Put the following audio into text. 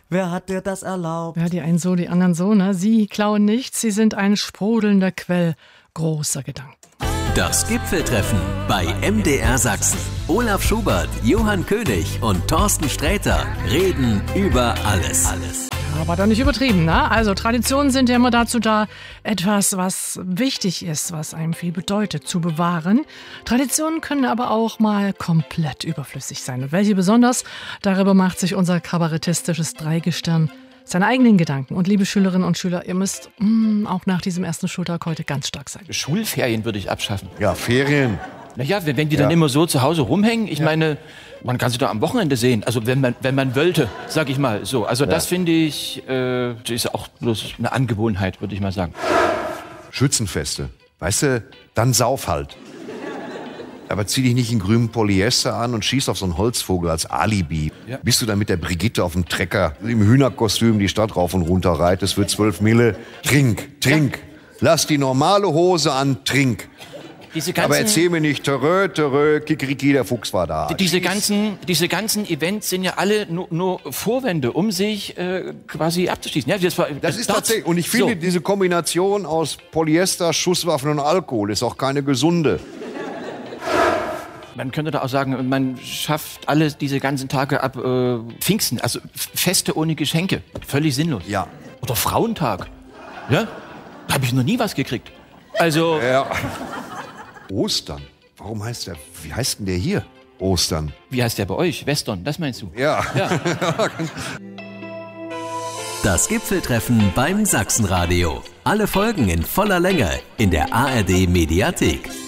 Wer hat dir das erlaubt? Ja, die einen so, die anderen so, ne? Sie klauen nichts, sie sind ein sprudelnder Quell großer Gedanken. Das Gipfeltreffen bei MDR Sachsen. Olaf Schubert, Johann König und Thorsten Sträter reden über alles. Aber doch nicht übertrieben, ne? Also Traditionen sind ja immer dazu da, etwas, was wichtig ist, was einem viel bedeutet, zu bewahren. Traditionen können aber auch mal komplett überflüssig sein. Und welche besonders, darüber macht sich unser kabarettistisches Dreigestirn seine eigenen Gedanken. Und liebe Schülerinnen und Schüler, ihr müsst auch nach diesem ersten Schultag heute ganz stark sein. Schulferien würde ich abschaffen. Ja, Ferien. Naja, wenn die dann immer so zu Hause rumhängen, ich meine, man kann sie doch am Wochenende sehen. Also wenn man wollte, sag ich mal so. Also das finde ich, ist auch bloß eine Angewohnheit, würde ich mal sagen. Schützenfeste. Weißt du, dann sauf halt. Aber zieh dich nicht in grünem Polyester an und schieß auf so einen Holzvogel als Alibi. Ja. Bist du dann mit der Brigitte auf dem Trecker im Hühnerkostüm die Stadt rauf und runter reitest für 12 Mille? Trink. Lass die normale Hose an, trink. Aber erzähl mir nicht, törö, Kikeriki, der Fuchs war da. Diese ganzen Events sind ja alle nur Vorwände, um sich quasi abzuschließen. Ja, das ist tatsächlich, und ich finde, diese Kombination aus Polyester, Schusswaffen und Alkohol ist auch keine gesunde. Man könnte da auch sagen, man schafft alle diese ganzen Tage ab Pfingsten, also Feste ohne Geschenke. Völlig sinnlos. Ja. Oder Frauentag. Ja? Da habe ich noch nie was gekriegt. Also... Ja. Ostern. Wie heißt denn der hier? Ostern. Wie heißt der bei euch? Western, das meinst du? Ja. Das Gipfeltreffen beim Sachsenradio. Alle Folgen in voller Länge in der ARD Mediathek.